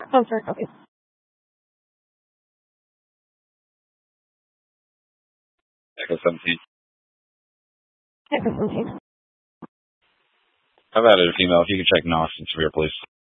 Oh, sorry. Okay. Echo 17. Echo 17. I've added a female. If you can check Austin Severe, please.